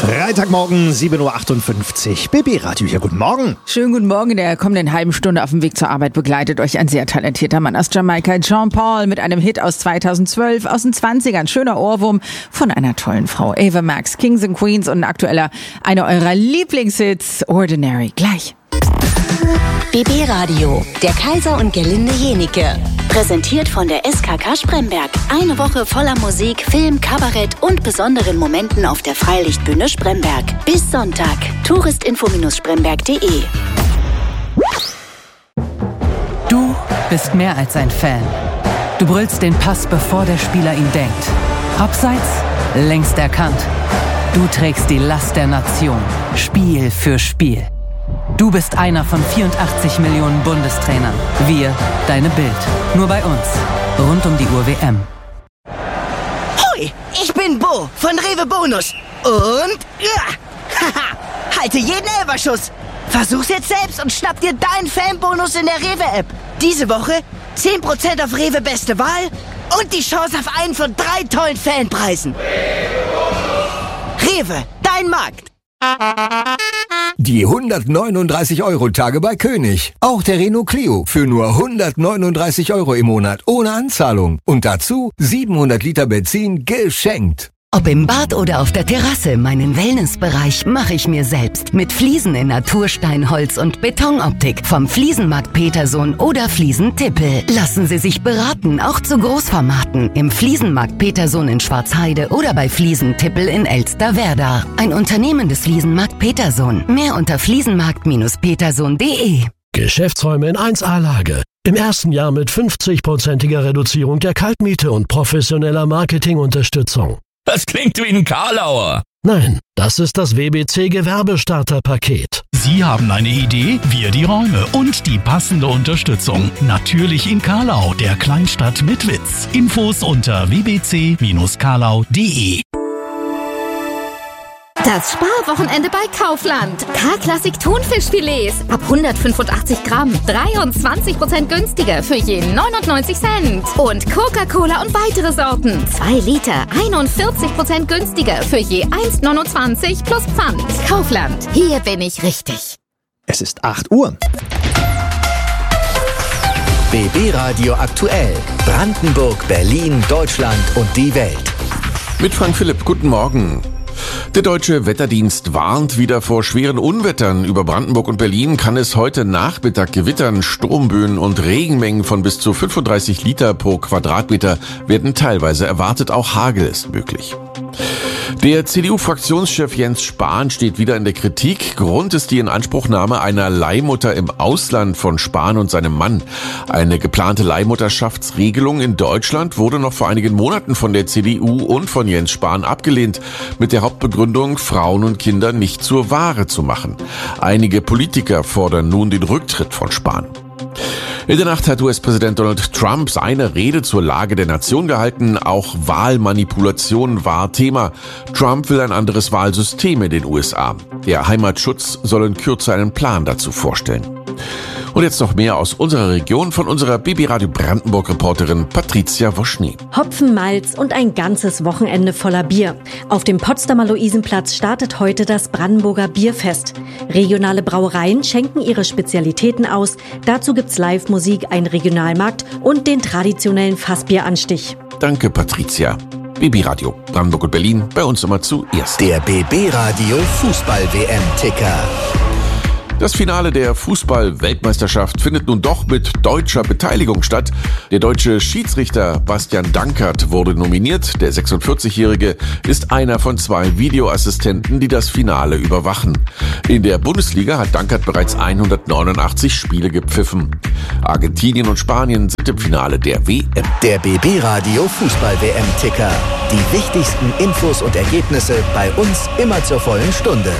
Freitagmorgen, 7.58 Uhr. BB Radio hier, guten Morgen. Schönen guten Morgen. In der kommenden halben Stunde auf dem Weg zur Arbeit begleitet euch ein sehr talentierter Mann aus Jamaika, Jean Paul, mit einem Hit aus 2012, aus den 20ern. Schöner Ohrwurm von einer tollen Frau. Ava Max, Kings and Queens und ein aktueller, einer eurer Lieblingshits, Ordinary. Gleich. BB Radio, der Kaiser und Gerlinde Jenike. Präsentiert von der SKK Spremberg. Eine Woche voller Musik, Film, Kabarett und besonderen Momenten auf der Freilichtbühne Spremberg. Bis Sonntag. touristinfo-spremberg.de. Du bist mehr als ein Fan. Du brüllst den Pass, bevor der Spieler ihn denkt. Abseits, längst erkannt. Du trägst die Last der Nation, Spiel für Spiel. Du bist einer von 84 Millionen Bundestrainern. Wir, deine Bild. Nur bei uns. Rund um die Uhr WM. Hoi, ich bin Bo von Rewe Bonus. Und halte jeden Elferschuss. Versuch's jetzt selbst und schnapp dir deinen Fanbonus in der Rewe-App. Diese Woche 10% auf Rewe Beste Wahl und die Chance auf einen von 3 tollen Fanpreisen. Rewe, dein Markt. Die 139-Euro-Tage bei König. Auch der Renault Clio für nur 139 Euro im Monat ohne Anzahlung. Und dazu 700 Liter Benzin geschenkt. Ob im Bad oder auf der Terrasse, meinen Wellnessbereich mache ich mir selbst. Mit Fliesen in Naturstein, Holz und Betonoptik. Vom Fliesenmarkt Petersohn oder Fliesen-Tippel. Lassen Sie sich beraten, auch zu Großformaten. Im Fliesenmarkt Petersohn in Schwarzheide oder bei Fliesen-Tippel in Elsterwerda. Ein Unternehmen des Fliesenmarkt Petersohn. Mehr unter fliesenmarkt-petersohn.de. Geschäftsräume in 1A-Lage. Im ersten Jahr mit 50%iger Reduzierung der Kaltmiete und professioneller Marketingunterstützung. Das klingt wie ein Karlauer. Nein, das ist das WBC Gewerbestarterpaket. Sie haben eine Idee, wir die Räume und die passende Unterstützung. Natürlich in Karlau, der Kleinstadt mit Witz. Infos unter wbc-karlau.de. Das Sparwochenende bei Kaufland. K-Klassik Thunfischfilets ab 185 Gramm. 23% günstiger für je 99 Cent. Und Coca-Cola und weitere Sorten. 2 Liter, 41% günstiger für je 1,29 plus Pfand. Kaufland, hier bin ich richtig. Es ist 8 Uhr. BB Radio aktuell. Brandenburg, Berlin, Deutschland und die Welt. Mit Frank Philipp, guten Morgen. Der Deutsche Wetterdienst warnt wieder vor schweren Unwettern. Über Brandenburg und Berlin kann es heute Nachmittag gewittern. Sturmböen und Regenmengen von bis zu 35 Liter pro Quadratmeter werden teilweise erwartet. Auch Hagel ist möglich. Der CDU-Fraktionschef Jens Spahn steht wieder in der Kritik. Grund ist die Inanspruchnahme einer Leihmutter im Ausland von Spahn und seinem Mann. Eine geplante Leihmutterschaftsregelung in Deutschland wurde noch vor einigen Monaten von der CDU und von Jens Spahn abgelehnt, mit der Hauptbegründung, Frauen und Kinder nicht zur Ware zu machen. Einige Politiker fordern nun den Rücktritt von Spahn. In der Nacht hat US-Präsident Donald Trump seine Rede zur Lage der Nation gehalten. Auch Wahlmanipulation war Thema. Trump will ein anderes Wahlsystem in den USA. Der Heimatschutz soll in Kürze einen Plan dazu vorstellen. Und jetzt noch mehr aus unserer Region von unserer BB Radio Brandenburg-Reporterin Patricia Woschny. Hopfen, Malz und ein ganzes Wochenende voller Bier. Auf dem Potsdamer Luisenplatz startet heute das Brandenburger Bierfest. Regionale Brauereien schenken ihre Spezialitäten aus. Dazu gibt's Live-Musik, einen Regionalmarkt und den traditionellen Fassbieranstich. Danke, Patricia. BB Radio Brandenburg und Berlin, bei uns immer zuerst. Der BB Radio Fußball-WM-Ticker. Das Finale der Fußball-Weltmeisterschaft findet nun doch mit deutscher Beteiligung statt. Der deutsche Schiedsrichter Bastian Dankert wurde nominiert. Der 46-Jährige ist einer von 2 Videoassistenten, die das Finale überwachen. In der Bundesliga hat Dankert bereits 189 Spiele gepfiffen. Argentinien und Spanien sind im Finale der WM. Der BB Radio Fußball-WM-Ticker. Die wichtigsten Infos und Ergebnisse bei uns immer zur vollen Stunde.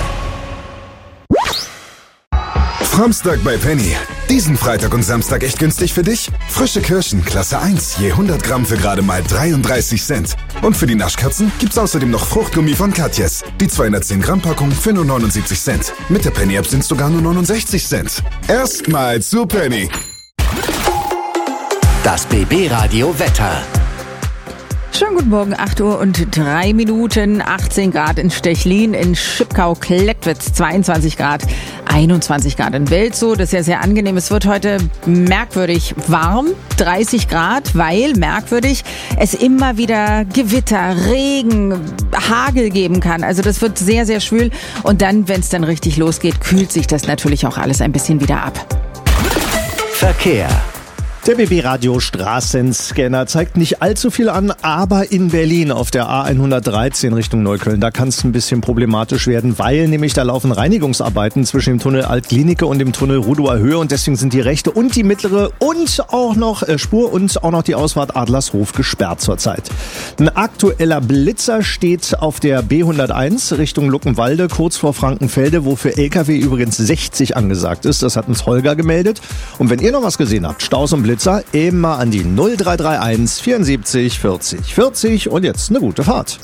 Samstag bei Penny. Diesen Freitag und Samstag echt günstig für dich? Frische Kirschen, Klasse 1, je 100 Gramm für gerade mal 33 Cent. Und für die Naschkatzen gibt's außerdem noch Fruchtgummi von Katjes. Die 210 Gramm Packung für nur 79 Cent. Mit der Penny-App sind's sogar nur 69 Cent. Erstmal zu Penny. Das BB Radio Wetter. Schönen guten Morgen, 8:03, 18 Grad in Stechlin, in Schipkau-Klettwitz 22 Grad, 21 Grad in Welzow. Das ist ja sehr angenehm. Es wird heute merkwürdig warm, 30 Grad, weil merkwürdig es immer wieder Gewitter, Regen, Hagel geben kann. Also das wird sehr, sehr schwül. Und dann, wenn es dann richtig losgeht, kühlt sich das natürlich auch alles ein bisschen wieder ab. Verkehr. Der BB-Radio Straßenscanner zeigt nicht allzu viel an, aber in Berlin auf der A113 Richtung Neukölln, da kann es ein bisschen problematisch werden, weil nämlich da laufen Reinigungsarbeiten zwischen dem Tunnel Altklinike und dem Tunnel Rudower Höhe und deswegen sind die rechte und die mittlere und auch noch Spur und auch noch die Ausfahrt Adlershof gesperrt zurzeit. Ein aktueller Blitzer steht auf der B101 Richtung Luckenwalde, kurz vor Frankenfelde, wo für LKW übrigens 60 angesagt ist. Das hat uns Holger gemeldet. Und wenn ihr noch was gesehen habt, Staus und Blitzer, immer an die 0331 74 40 40 und jetzt eine gute Fahrt.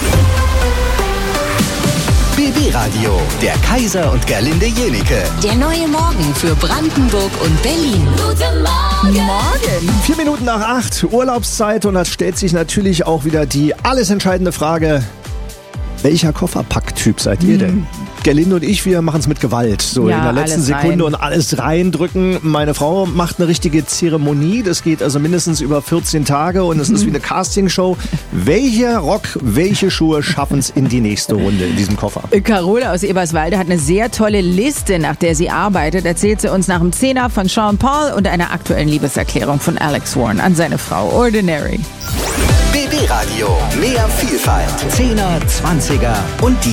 BB Radio, der Kaiser und Gerlinde Jenike. Der neue Morgen für Brandenburg und Berlin. Guten Morgen! Morgen! 4 Minuten nach 8, Urlaubszeit und da stellt sich natürlich auch wieder die alles entscheidende Frage, welcher Kofferpacktyp seid ihr denn? Gerlinde und ich, wir machen es mit Gewalt. So Ja, in der letzten alles Sekunde rein. und alles reindrücken. Meine Frau macht eine richtige Zeremonie. Das geht also mindestens über 14 Tage und es ist wie eine Castingshow. Welcher Rock, welche Schuhe schaffen es in die nächste Runde in diesem Koffer? Carola aus Eberswalde hat eine sehr tolle Liste, nach der sie arbeitet. Erzählt sie uns nach dem Zehner von Sean Paul und einer aktuellen Liebeserklärung von Alex Warren an seine Frau Ordinary. BB Radio, mehr Vielfalt. 10er, 20er und die